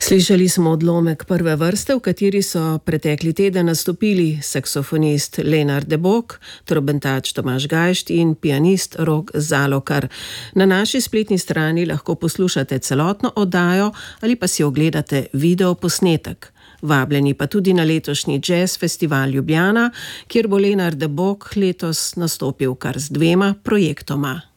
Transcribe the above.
Slišali smo odlomek prve vrste, v kateri so pretekli teden nastopili saksofonist Lenart de Bock, trobentač Tomaž Gajšt in pianist Rok Zalokar. Na naši spletni strani lahko poslušate celotno oddajo ali pa si ogledate video posnetek. Vabljeni pa tudi na letošnji Jazz Festival Ljubljana, kjer bo Lenart de Bock letos nastopil kar z 2 projektoma.